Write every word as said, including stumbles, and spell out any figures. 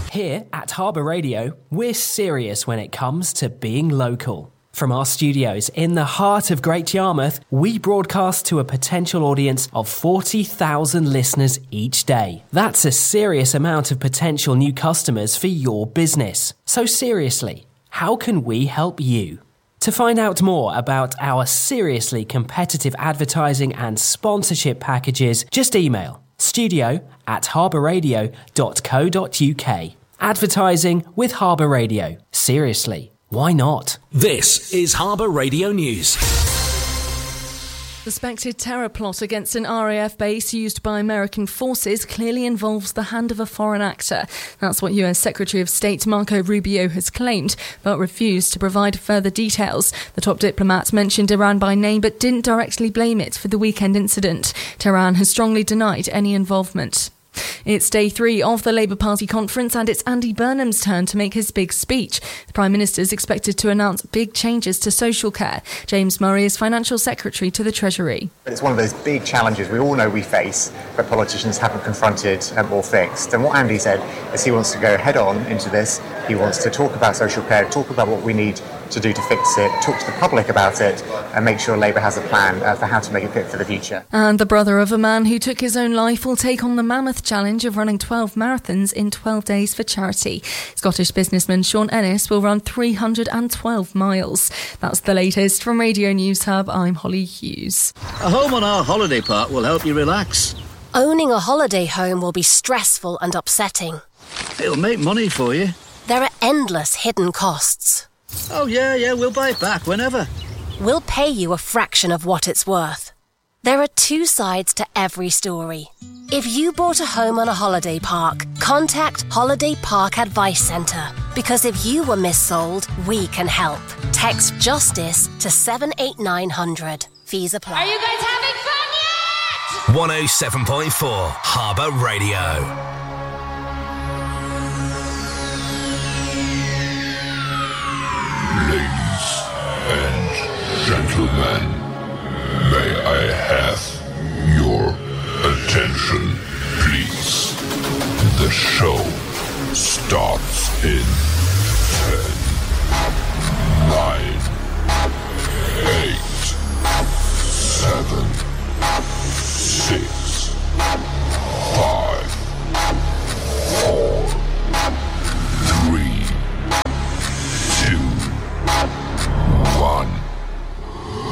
Here at Harbour Radio, we're serious when it comes to being local. From our studios in the heart of Great Yarmouth, we broadcast to a potential audience of forty thousand listeners each day. That's a serious amount of potential new customers for your business. So seriously, how can we help you? To find out more about our seriously competitive advertising and sponsorship packages, just email studio at harbourradio dot co dot uk. Advertising with Harbour Radio. Seriously, why not? This is Harbour Radio News. Suspected terror plot against an R A F base used by American forces clearly involves the hand of a foreign actor. That's what U S Secretary of State Marco Rubio has claimed, but refused to provide further details. The top diplomat mentioned Iran by name, but didn't directly blame it for the weekend incident. Tehran has strongly denied any involvement. It's day three of the Labour Party conference and it's Andy Burnham's turn to make his big speech. The Prime Minister is expected to announce big changes to social care. James Murray is Financial Secretary to the Treasury. It's one of those big challenges we all know we face, but politicians haven't confronted um, or fixed. And what Andy said is he wants to go head on into this. He wants to talk about social care, talk about what we need to do to fix it, talk to the public about it, and make sure Labour has a plan uh, for how to make it fit for the future. And the brother of a man who took his own life will take on the mammoth challenge of running twelve marathons in twelve days for charity. Scottish businessman Sean Ennis will run three hundred twelve miles. That's the latest from Radio News Hub. I'm Holly Hughes. A home on our holiday park will help you relax. Owning a holiday home will be stressful and upsetting. It'll make money for you. There are endless hidden costs. Oh, yeah, yeah, we'll buy it back whenever. We'll pay you a fraction of what it's worth. There are two sides to every story. If you bought a home on a holiday park, contact Holiday Park Advice Centre. Because if you were missold, we can help. Text JUSTICE to seven eight nine hundred. Fees apply. Are you guys having fun yet? one oh seven point four Harbour Radio. And gentlemen, may I have your attention, please? The show starts in ten,